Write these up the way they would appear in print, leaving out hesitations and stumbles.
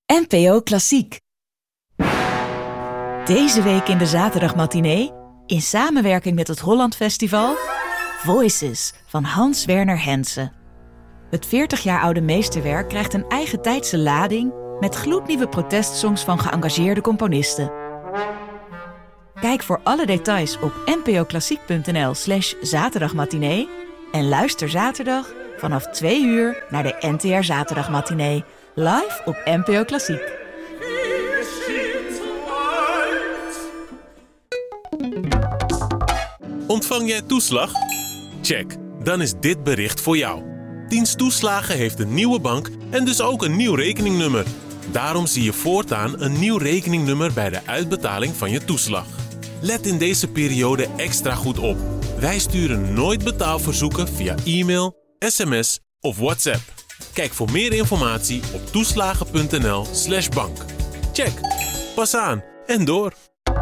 NPO Klassiek. Deze week in de zaterdagmatinee, in samenwerking met het Holland Festival, Voices van Hans Werner Henze. Het 40 jaar oude meesterwerk krijgt een eigen tijdse lading met gloednieuwe protestsongs van geëngageerde componisten. Kijk voor alle details op npoklassiek.nl/zaterdagmatinee en luister zaterdag vanaf 2 uur naar de NTR Zaterdagmatinee, live op NPO Klassiek. Ontvang jij toeslag? Check, dan is dit bericht voor jou. Dienst Toeslagen heeft een nieuwe bank en dus ook een nieuw rekeningnummer. Daarom zie je voortaan een nieuw rekeningnummer bij de uitbetaling van je toeslag. Let in deze periode extra goed op. Wij sturen nooit betaalverzoeken via e-mail, sms of WhatsApp. Kijk voor meer informatie op toeslagen.nl/bank. Check, pas aan en door.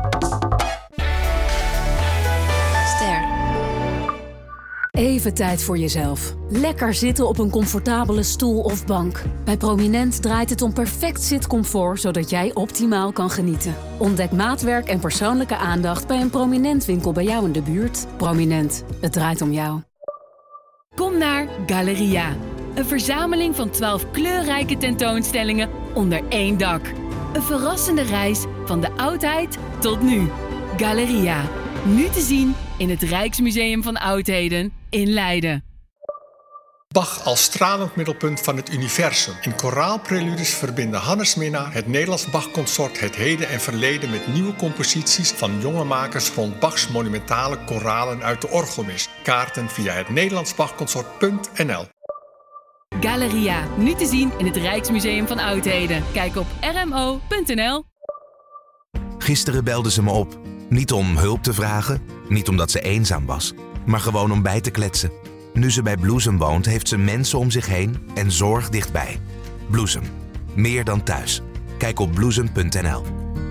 Even tijd voor jezelf. Lekker zitten op een comfortabele stoel of bank. Bij Prominent draait het om perfect zitcomfort, zodat jij optimaal kan genieten. Ontdek maatwerk en persoonlijke aandacht bij een Prominent winkel bij jou in de buurt. Prominent, het draait om jou. Kom naar Galeria. Een verzameling van 12 kleurrijke tentoonstellingen onder één dak. Een verrassende reis van de oudheid tot nu. Galeria. Nu te zien in het Rijksmuseum van Oudheden in Leiden. Bach als stralend middelpunt van het universum. In koraalpreludes verbinden Hannes Minnaar, het Nederlands Bach-consort, het heden en verleden met nieuwe composities van jonge makers rond Bachs monumentale koralen uit de orgelmis. Kaarten via het nederlandsbachconsort.nl. Galeria, nu te zien in het Rijksmuseum van Oudheden. Kijk op rmo.nl. Gisteren belde ze me op. Niet om hulp te vragen, niet omdat ze eenzaam was, maar gewoon om bij te kletsen. Nu ze bij Bloesem woont, heeft ze mensen om zich heen en zorg dichtbij. Bloesem. Meer dan thuis. Kijk op bloesem.nl.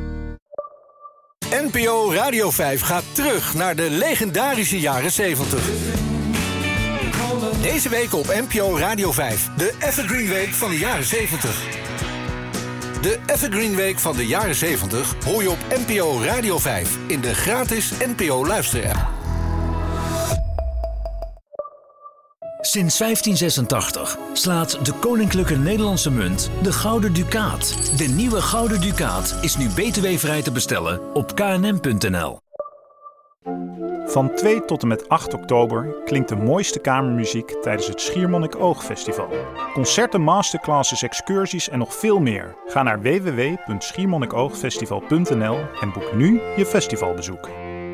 NPO Radio 5 gaat terug naar de legendarische jaren 70. Deze week op NPO Radio 5, de Evergreen Week van de jaren 70. De Evergreen Week van de jaren 70 hoor je op NPO Radio 5 in de gratis NPO luisterapp. Sinds 1586 slaat de Koninklijke Nederlandse Munt de Gouden Ducaat. De nieuwe Gouden Ducaat is nu btw-vrij te bestellen op knm.nl. Van 2 tot en met 8 oktober klinkt de mooiste kamermuziek tijdens het Schiermonnikoog-festival. Concerten, masterclasses, excursies en nog veel meer. Ga naar www.schiermonnikoogfestival.nl en boek nu je festivalbezoek.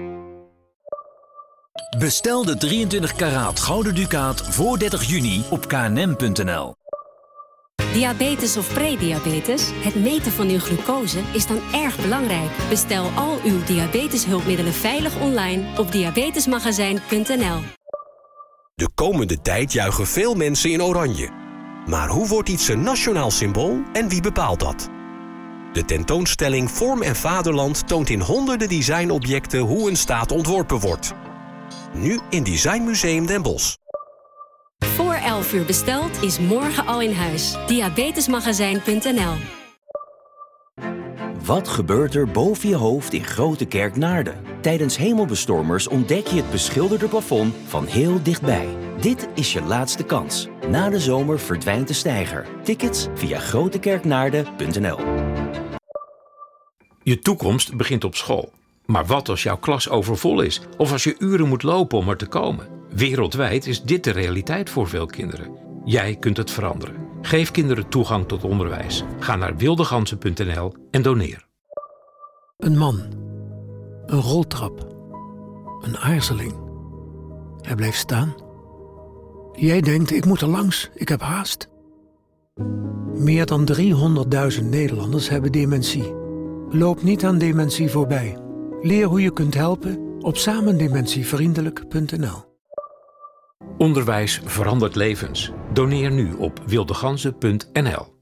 Bestel de 23 karaat Gouden Ducaat voor 30 juni op knm.nl. Diabetes of prediabetes? Het meten van uw glucose is dan erg belangrijk. Bestel al uw diabeteshulpmiddelen veilig online op diabetesmagazijn.nl. De komende tijd juichen veel mensen in oranje. Maar hoe wordt iets een nationaal symbool en wie bepaalt dat? De tentoonstelling Vorm en Vaderland toont in honderden designobjecten hoe een staat ontworpen wordt. Nu in Designmuseum Den Bosch. Voor 11 uur besteld is morgen al in huis. Diabetesmagazijn.nl. Wat gebeurt er boven je hoofd in Grote Kerk Naarden? Tijdens hemelbestormers ontdek je het beschilderde plafond van heel dichtbij. Dit is je laatste kans. Na de zomer verdwijnt de steiger. Tickets via grotekerknaarden.nl. Je toekomst begint op school. Maar wat als jouw klas overvol is? Of als je uren moet lopen om er te komen? Wereldwijd is dit de realiteit voor veel kinderen. Jij kunt het veranderen. Geef kinderen toegang tot onderwijs. Ga naar wildegansen.nl en doneer. Een man. Een roltrap. Een aarzeling. Hij blijft staan. Jij denkt, ik moet er langs, ik heb haast. Meer dan 300.000 Nederlanders hebben dementie. Loop niet aan dementie voorbij. Leer hoe je kunt helpen op samendementievriendelijk.nl. Onderwijs verandert levens. Doneer nu op wildegansen.nl.